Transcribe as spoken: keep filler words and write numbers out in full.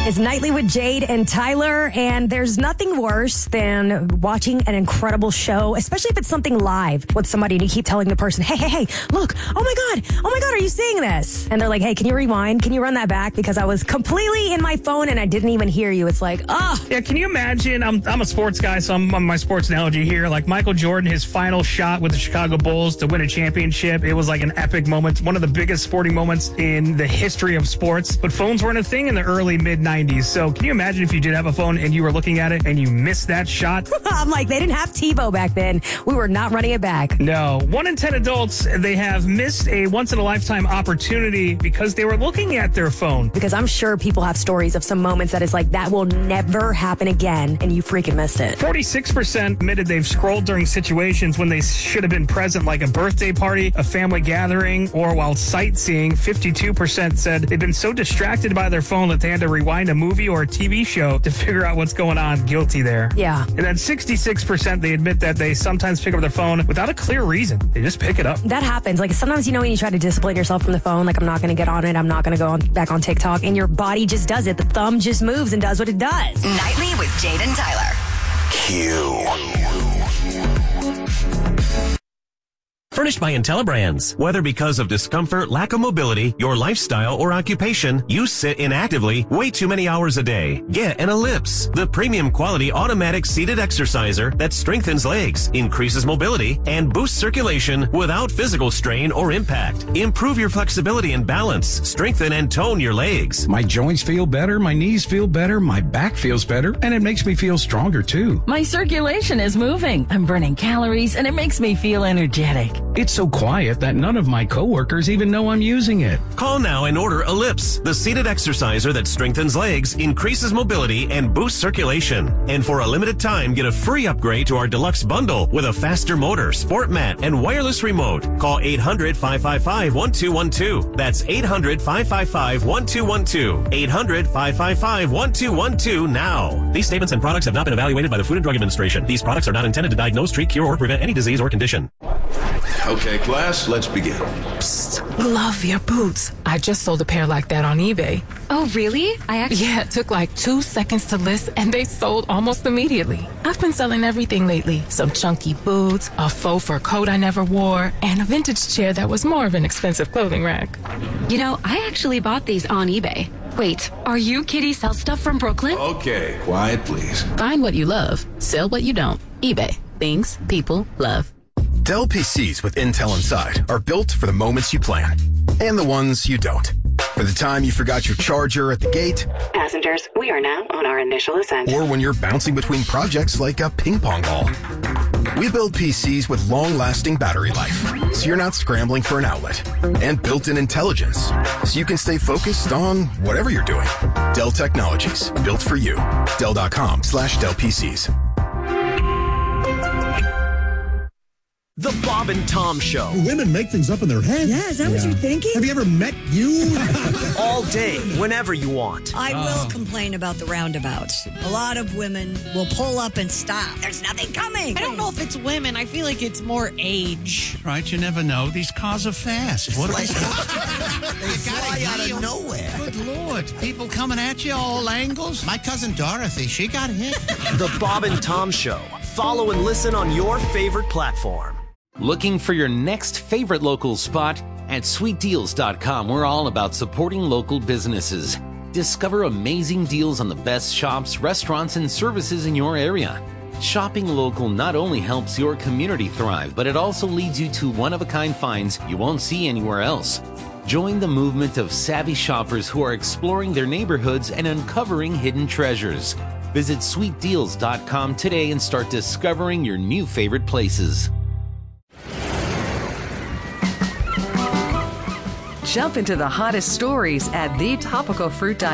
It's Nightly with Jade and Tyler, and there's nothing worse than watching an incredible show, especially if it's something live with somebody and you keep telling the person, hey, hey, hey, look, oh my God, oh my God, are you seeing this? And they're like, hey, can you rewind? Can you run that back? Because I was completely in my phone and I didn't even hear you. It's like, oh. Yeah, can you imagine? I'm I'm a sports guy, so I'm on my sports analogy here. Like Michael Jordan, his final shot with the Chicago Bulls to win a championship. It was like an epic moment, one of the biggest sporting moments in the history of sports. But phones weren't a thing in the early, mid nineties. So can you imagine if you did have a phone and you were looking at it and you missed that shot? I'm like, they didn't have TiVo back then. We were not running it back. No. One in ten adults, they have missed a once-in-a-lifetime opportunity because they were looking at their phone. Because I'm sure people have stories of some moments that is like, that will never happen again, and you freaking missed it. forty-six percent admitted they've scrolled during situations when they should have been present, like a birthday party, a family gathering, or while sightseeing. fifty-two percent said they've been so distracted by their phone that they had to rewind a movie or a T V show to figure out what's going on. Guilty there. Yeah. And then sixty-six percent, they admit that they sometimes pick up their phone without a clear reason. They just pick it up. That happens. Like sometimes, you know, when you try to discipline yourself from the phone, like I'm not going to get on it, I'm not going to go on, back on TikTok, and your body just does it. The thumb just moves and does what it does. Nightly with Jade and Tyler. Furnished by IntelliBrands. Whether because of discomfort, lack of mobility, your lifestyle, or occupation, you sit inactively way too many hours a day. Get an Ellipse, the premium quality automatic seated exerciser that strengthens legs, increases mobility, and boosts circulation without physical strain or impact. Improve your flexibility and balance, strengthen and tone your legs. My joints feel better, my knees feel better, my back feels better, and it makes me feel stronger too. My circulation is moving. I'm burning calories, and it makes me feel energetic. It's so quiet that none of my coworkers even know I'm using it. Call now and order Ellipse, the seated exerciser that strengthens legs, increases mobility, and boosts circulation. And for a limited time, get a free upgrade to our deluxe bundle with a faster motor, sport mat, and wireless remote. Call eight hundred, five five five, one two one two. That's eight hundred, five five five, one two one two. eight hundred, five five five, one two one two now. These statements and products have not been evaluated by the Food and Drug Administration. These products are not intended to diagnose, treat, cure, or prevent any disease or condition. Okay, class, let's begin. Psst, love your boots. I just sold a pair like that on eBay. Oh, really? I actually... Yeah, it took like two seconds to list, and they sold almost immediately. I've been selling everything lately. Some chunky boots, a faux fur coat I never wore, and a vintage chair that was more of an expensive clothing rack. You know, I actually bought these on eBay. Wait, are you Kitty Sell Stuff from Brooklyn? Okay, quiet, please. Find what you love. Sell what you don't. eBay. Things people love. Dell P Cs with Intel inside are built for the moments you plan and the ones you don't. For the time you forgot your charger at the gate. Passengers, we are now on our initial ascent. Or when you're bouncing between projects like a ping pong ball. We build P Cs with long-lasting battery life, so you're not scrambling for an outlet. And built-in intelligence, so you can stay focused on whatever you're doing. Dell Technologies, built for you. Dell.com slash Dell PCs. The Bob and Tom Show. Women make things up in their heads. Yeah, is that yeah. what you're thinking? Have you ever met you? All day, whenever you want. I will complain about the roundabouts. A lot of women will pull up and stop. There's nothing coming. I don't know if it's women. I feel like it's more age. Right, you never know. These cars are fast. What they fly out of nowhere. Good Lord. People coming at you all angles. My cousin Dorothy, she got hit. The Bob and Tom Show. Follow and listen on your favorite platform. Looking for your next favorite local spot? At sweet deals dot com, we're all about supporting local businesses. Discover amazing deals on the best shops, restaurants, and services in your area. Shopping local not only helps your community thrive, but it also leads you to one-of-a-kind finds you won't see anywhere else. Join the movement of savvy shoppers who are exploring their neighborhoods and uncovering hidden treasures. Visit sweet deals dot com today and start discovering your new favorite places. Jump into the hottest stories at the topical fruit dot com.